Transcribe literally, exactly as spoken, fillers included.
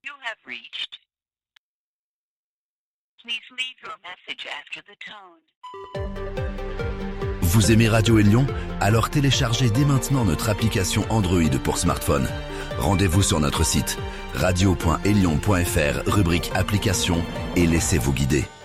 You have reached. Please leave your message after the tone. Vous aimez Radio Élion? Alors téléchargez dès maintenant notre application Android pour smartphone. Rendez-vous sur notre site radio point élion point f r, rubrique applications, et laissez-vous guider.